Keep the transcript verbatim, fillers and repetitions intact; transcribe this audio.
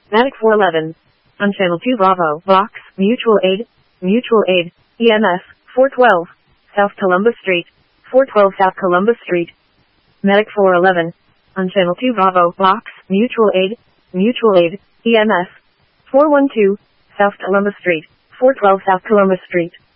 Medic four eleven. On channel two Bravo, Box, Mutual Aid, Mutual Aid, E M S, four twelve, South Columbus Street, four twelve South Columbus Street. Medic four eleven. On channel two Bravo, Box, Mutual Aid, Mutual Aid, E M S, four one two, South Columbus Street, four twelve South Columbus Street.